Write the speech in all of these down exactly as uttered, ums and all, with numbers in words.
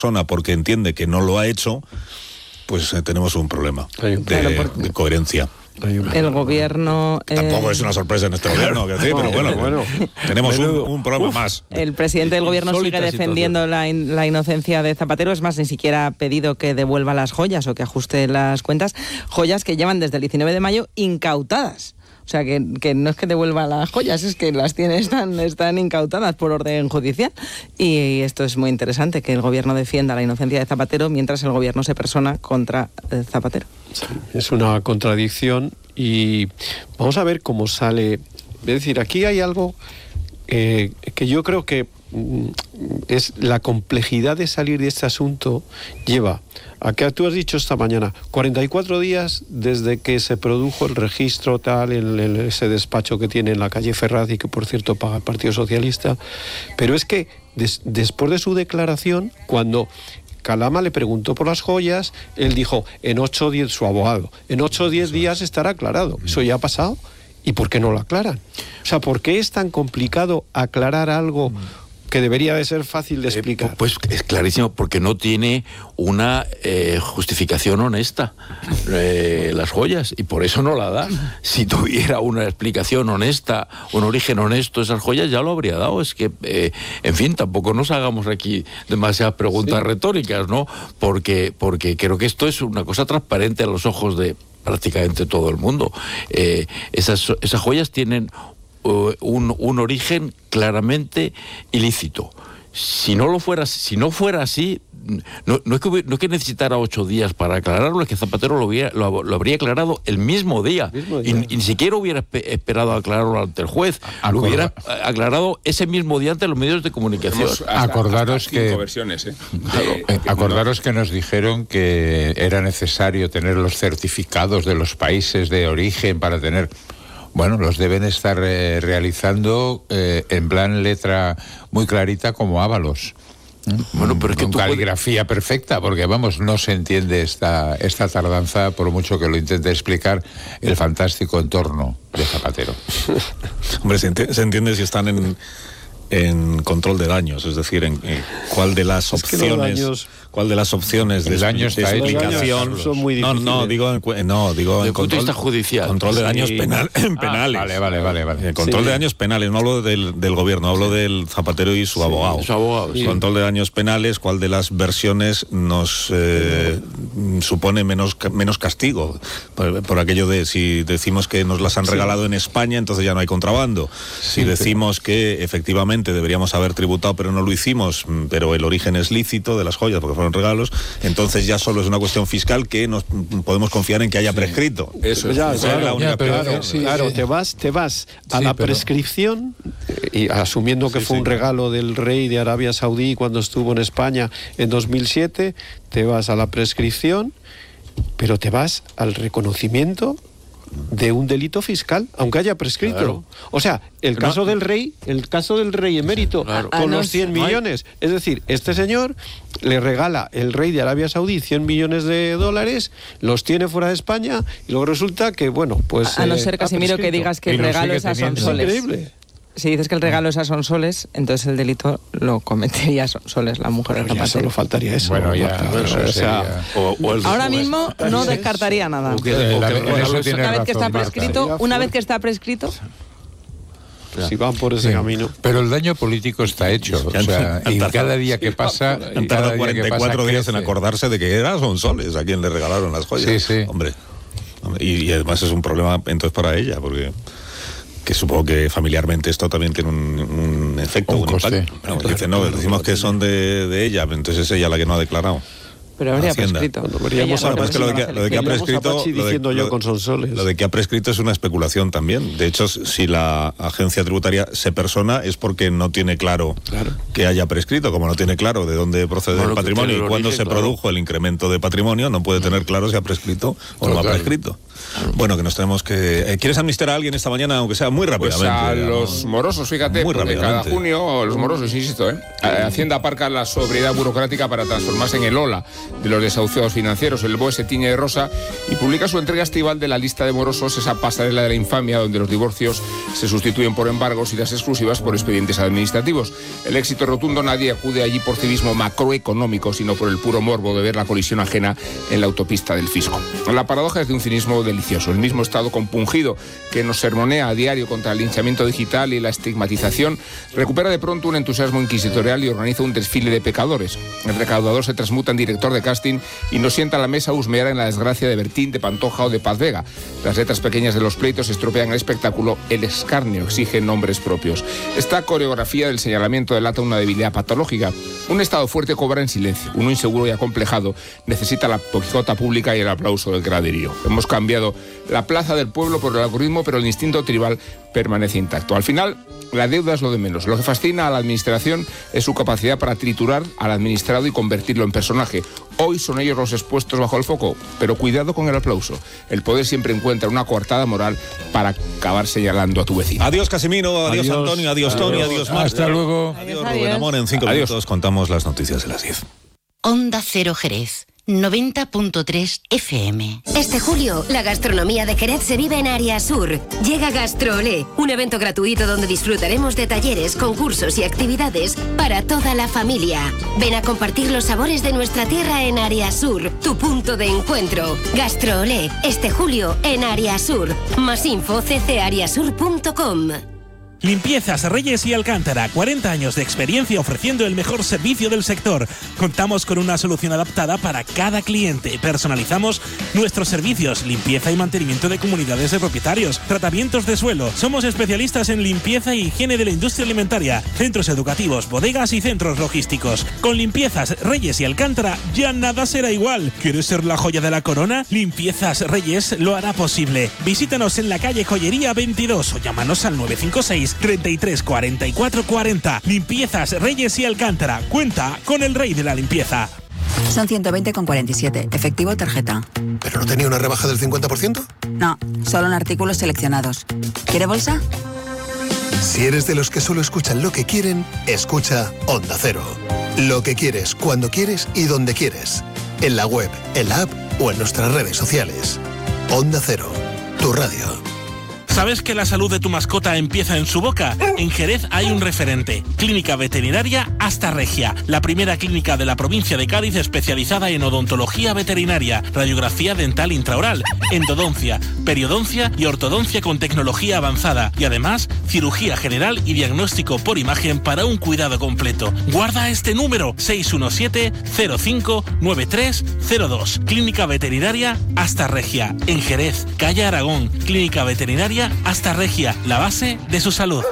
persona porque entiende que no lo ha hecho, pues eh, tenemos un problema de, de coherencia. El gobierno... Eh... Tampoco es una sorpresa en este gobierno, que decir, pero bueno, bueno tenemos un, un problema más. El presidente del gobierno sigue defendiendo la, in, la inocencia de Zapatero. Es más, ni siquiera ha pedido que devuelva las joyas o que ajuste las cuentas. Joyas que llevan desde el diecinueve de mayo incautadas. O sea, que, que no es que devuelva las joyas, es que las tiene, están, están incautadas por orden judicial. Y esto es muy interesante, que el gobierno defienda la inocencia de Zapatero mientras el gobierno se persona contra eh, Zapatero. Sí, es una contradicción y vamos a ver cómo sale. Es decir, aquí hay algo eh, que yo creo que mm, es la complejidad de salir de este asunto lleva a que tú has dicho esta mañana, cuarenta y cuatro días desde que se produjo el registro tal, en, en ese despacho que tiene en la calle Ferraz y que por cierto paga el Partido Socialista, pero es que des, después de su declaración, cuando Calama le preguntó por las joyas, él dijo, en ocho o diez, su abogado, en ocho o diez días estará aclarado. ¿Eso ya ha pasado? ¿Y por qué no lo aclaran? O sea, ¿por qué es tan complicado aclarar algo que debería de ser fácil de explicar? Eh, pues es clarísimo, porque no tiene una eh, justificación honesta eh, las joyas, y por eso no la da. Si tuviera una explicación honesta, un origen honesto esas joyas, ya lo habría dado. Es que, eh, en fin, tampoco nos hagamos aquí demasiadas preguntas sí. retóricas, ¿no? Porque, porque creo que esto es una cosa transparente a los ojos de prácticamente todo el mundo. Eh, esas, esas joyas tienen Uh, un, un origen claramente ilícito. Si no lo fuera, si no fuera así, no, no, es que, no es que necesitara ocho días para aclararlo, es que Zapatero lo, hubiera, lo, lo habría aclarado el mismo día, mismo día. Y, y ni siquiera hubiera esperado a aclararlo ante el juez, Acorda. lo hubiera aclarado ese mismo día ante los medios de comunicación. Hasta, acordaros hasta que versiones, ¿eh? De, eh, acordaros que nos dijeron que era necesario tener los certificados de los países de origen para tener... Bueno, los deben estar eh, realizando eh, en plan letra muy clarita como Ábalos. Bueno, pero es que con tú caligrafía puedes... perfecta, porque vamos, no se entiende esta, esta tardanza, por mucho que lo intente explicar el fantástico entorno de Zapatero. Hombre, se, ent- se entiende si están en... en control de daños, es decir, en, en cuál de las es opciones, daños, cuál de las opciones de, daño de explicación son muy difíciles. No, no, digo, en, no, digo de en punto de control, vista judicial, control de daños sí. penal, penales. Ah, vale, vale, vale, vale. El control sí. de daños penales, no hablo del, del gobierno, hablo sí. del Zapatero y su sí, abogado. Su abogado sí. Control de daños penales, cuál de las versiones nos eh, supone menos menos castigo, por, por aquello de si decimos que nos las han sí. regalado en España, entonces ya no hay contrabando. Si sí, decimos pero... que efectivamente deberíamos haber tributado, pero no lo hicimos, pero el origen es lícito de las joyas porque fueron regalos, entonces ya solo es una cuestión fiscal que nos podemos confiar en que haya prescrito. Eso es, ya, claro, es la única ya, pero, claro, sí, claro sí. te vas te vas a sí, la pero... prescripción y asumiendo que sí, fue sí. un regalo del rey de Arabia Saudí cuando estuvo en España en dos mil siete, te vas a la prescripción, pero te vas al reconocimiento de un delito fiscal, aunque haya prescrito. Claro. O sea, el caso no. del rey, el caso del rey emérito, claro. con ah, no, los cien millones. Es decir, este señor le regala el rey de Arabia Saudí cien millones de dólares, los tiene fuera de España, y luego resulta que, bueno, pues... A, a no ser, Casimiro, que digas que el regalo es a Sonsoles. Es increíble. Si dices que el regalo es a Sonsoles, entonces el delito lo cometería Sonsoles, la mujer del Zapatero. Solo faltaría eso. Bueno, ya. Bueno, o sea, o, o el ahora mismo no descartaría nada. Que, eh, la, bueno, una vez razón, que está prescrito, Marta. una vez que está prescrito. Si van por ese sí. camino. Pero el daño político está hecho. O sea, y cada día que pasa. Han tardado cuarenta y cuatro días en acordarse de que era Sonsoles a quien le regalaron las joyas. Sí, sí. Hombre. Y, y además es un problema entonces para ella, porque. Que supongo que familiarmente esto también tiene un, un efecto, un, un impacto. No, dice, no, decimos que son de, de ella, entonces es ella la que no ha declarado. Pero habría prescrito. Bueno, veríamos ahora, pues que lo de que, lo de que ha prescrito, lo de, yo con Sonsoles. lo de que ha prescrito es una especulación también. De hecho, si la agencia tributaria se persona es porque no tiene claro, claro. que haya prescrito, como no tiene claro de dónde procede bueno, el patrimonio y cuándo se claro. produjo el incremento de patrimonio, no puede tener claro si ha prescrito o no, no ha claro. prescrito. Bueno, que nos tenemos que... ¿Quieres amnistiar a alguien esta mañana, aunque sea muy rápidamente? Pues a los morosos, fíjate, muy porque cada junio, los morosos, insisto, ¿eh? Hacienda aparca la sobriedad burocrática para transformarse en el ola de los desahuciados financieros. El B O E se tiñe de rosa y publica su entrega estival de la lista de morosos, esa pasarela de la infamia donde los divorcios se sustituyen por embargos y las exclusivas por expedientes administrativos. El éxito rotundo, nadie acude allí por civismo macroeconómico, sino por el puro morbo de ver la colisión ajena en la autopista del fisco. La paradoja es de un cinismo delicioso. El mismo Estado compungido que nos sermonea a diario contra el linchamiento digital y la estigmatización recupera de pronto un entusiasmo inquisitorial y organiza un desfile de pecadores. El recaudador se transmuta en director de casting y nos sienta a la mesa a husmear en la desgracia de Bertín, de Pantoja o de Paz Vega. Las letras pequeñas de los pleitos estropean el espectáculo, el escarnio exige nombres propios. Esta coreografía del señalamiento delata una debilidad patológica. Un Estado fuerte cobra en silencio. Uno inseguro y acomplejado necesita la picota pública y el aplauso del graderío. Hemos cambiado la plaza del pueblo por el algoritmo, pero el instinto tribal permanece intacto. Al final, la deuda es lo de menos. Lo que fascina a la administración es su capacidad para triturar al administrado y convertirlo en personaje. Hoy son ellos los expuestos bajo el foco, pero cuidado con el aplauso. El poder siempre encuentra una coartada moral para acabar señalando a tu vecino. Adiós, Casimiro, adiós, adiós Antonio, adiós, adiós Tony, adiós Mar. Hasta luego. Adiós, adiós Rubén Amón. En cinco adiós. minutos contamos las noticias de las diez. Onda Cero Jerez. noventa punto tres F M. Este julio, la gastronomía de Jerez se vive en Área Sur. Llega GastroOlé, un evento gratuito donde disfrutaremos de talleres, concursos y actividades para toda la familia. Ven a compartir los sabores de nuestra tierra en Área Sur, tu punto de encuentro. GastroOlé, este julio en Área Sur. Más info c c ariasur punto com. Limpiezas Reyes y Alcántara, cuarenta años de experiencia ofreciendo el mejor servicio del sector. Contamos con una solución adaptada para cada cliente. Personalizamos nuestros servicios, limpieza y mantenimiento de comunidades de propietarios, tratamientos de suelo. Somos especialistas en limpieza y higiene de la industria alimentaria, centros educativos, bodegas y centros logísticos. Con Limpiezas Reyes y Alcántara ya nada será igual. ¿Quieres ser la joya de la corona? Limpiezas Reyes lo hará posible. Visítanos en la calle Joyería veintidós o llámanos al nueve cinco seis, treinta y tres, cuarenta y cuatro cuarenta. Limpiezas Reyes y Alcántara. Cuenta con el rey de la limpieza. Son ciento veinte con cuarenta y siete. Efectivo tarjeta. ¿Pero no tenía una rebaja del cincuenta por ciento? No, solo en artículos seleccionados. ¿Quiere bolsa? Si eres de los que solo escuchan lo que quieren, escucha Onda Cero. Lo que quieres, cuando quieres y donde quieres. En la web, en la app o en nuestras redes sociales. Onda Cero, tu radio. ¿Sabes que la salud de tu mascota empieza en su boca? En Jerez hay un referente, Clínica Veterinaria Hasta Regia, la primera clínica de la provincia de Cádiz especializada en odontología veterinaria, radiografía dental intraoral, endodoncia, periodoncia y ortodoncia con tecnología avanzada y además cirugía general y diagnóstico por imagen para un cuidado completo. Guarda este número, seis uno siete, cero cinco, nueve tres cero dos. Clínica Veterinaria Hasta Regia, en Jerez, calle Aragón. Clínica Veterinaria Hasta Regia, la base de su salud.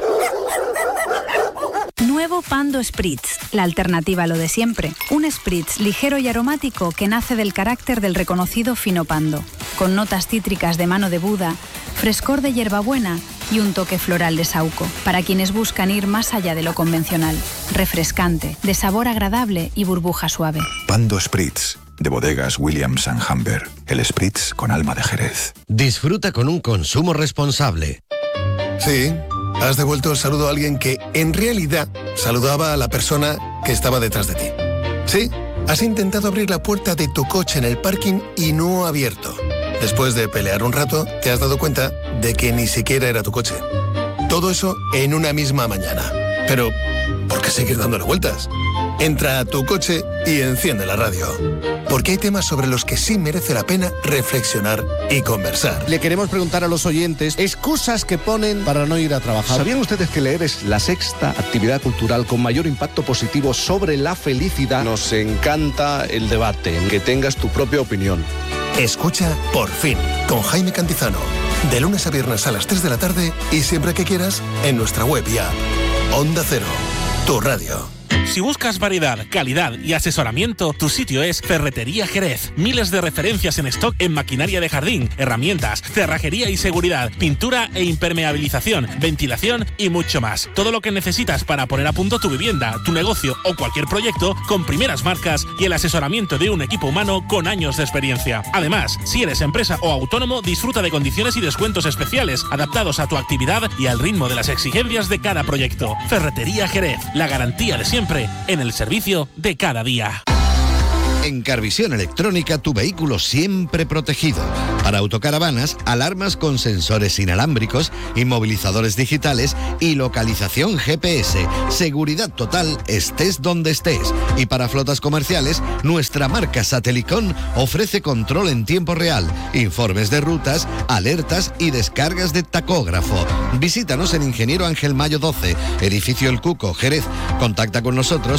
Nuevo Pando Spritz, la alternativa a lo de siempre. Un spritz ligero y aromático que nace del carácter del reconocido fino pando, con notas cítricas de mano de Buda, frescor de hierbabuena y un toque floral de saúco, para quienes buscan ir más allá de lo convencional. Refrescante, de sabor agradable y burbuja suave. Pando Spritz, de bodegas Williams and Humber, el spritz con alma de Jerez. Disfruta con un consumo responsable. Sí, has devuelto el saludo a alguien que, en realidad, saludaba a la persona que estaba detrás de ti. Sí, has intentado abrir la puerta de tu coche en el parking y no ha abierto. Después de pelear un rato, te has dado cuenta de que ni siquiera era tu coche. Todo eso en una misma mañana. Pero, ¿por qué seguir dándole vueltas? Entra a tu coche y enciende la radio. Porque hay temas sobre los que sí merece la pena reflexionar y conversar. Le queremos preguntar a los oyentes excusas que ponen para no ir a trabajar. ¿Sabían ustedes que leer es la sexta actividad cultural con mayor impacto positivo sobre la felicidad? Nos encanta el debate, que tengas tu propia opinión. Escucha Por Fin, con Jaime Cantizano. De lunes a viernes a las tres de la tarde y siempre que quieras en nuestra web y app. Onda Cero, tu radio. Si buscas variedad, calidad y asesoramiento, tu sitio es Ferretería Jerez. Miles de referencias en stock en maquinaria de jardín, herramientas, cerrajería y seguridad, pintura e impermeabilización, ventilación y mucho más. Todo lo que necesitas para poner a punto tu vivienda, tu negocio o cualquier proyecto con primeras marcas y el asesoramiento de un equipo humano con años de experiencia. Además, si eres empresa o autónomo, disfruta de condiciones y descuentos especiales adaptados a tu actividad y al ritmo de las exigencias de cada proyecto. Ferretería Jerez, la garantía de siempre en el servicio de cada día. En Carvisión Electrónica, tu vehículo siempre protegido. Para autocaravanas, alarmas con sensores inalámbricos, inmovilizadores digitales y localización G P S. Seguridad total, estés donde estés. Y para flotas comerciales, nuestra marca Satelicon ofrece control en tiempo real, informes de rutas, alertas y descargas de tacógrafo. Visítanos en Ingeniero Ángel Mayo doce, edificio El Cuco, Jerez. Contacta con nosotros